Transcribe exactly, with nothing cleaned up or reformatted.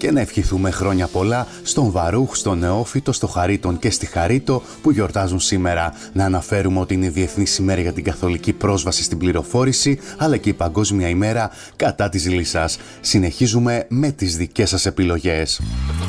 και να ευχηθούμε χρόνια πολλά στον Βαρούχ, στον Νεόφυτο, στο Χαρίτον και στη Χαρίτο που γιορτάζουν σήμερα. Να αναφέρουμε ότι είναι η Διεθνής ημέρα για την καθολική πρόσβαση στην πληροφόρηση, αλλά και η Παγκόσμια ημέρα κατά της λύσας. Συνεχίζουμε με τις δικές σας επιλογές.